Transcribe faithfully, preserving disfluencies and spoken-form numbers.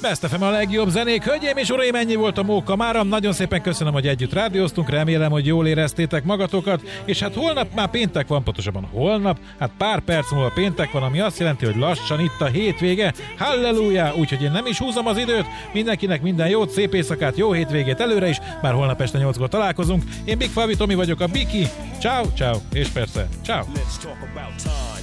Best ef em a legjobb zenék. Hölgyeim és uraim, ennyi volt a Móka mára. Nagyon szépen köszönöm, hogy együtt rádióztunk. Remélem, hogy jól éreztétek magatokat. És hát holnap már péntek van, pontosabban holnap. Hát pár perc múlva péntek van, ami azt jelenti, hogy lassan itt a hétvége. Halleluja! Úgyhogy én nem is húzom az időt. Mindenkinek minden jót, szép éjszakát, jó hétvégét előre is. Már holnap este nyolckor találkozunk. Én Big Fabi Tomi vagyok, a Biki. Ciao, ciao, és persze, ciao.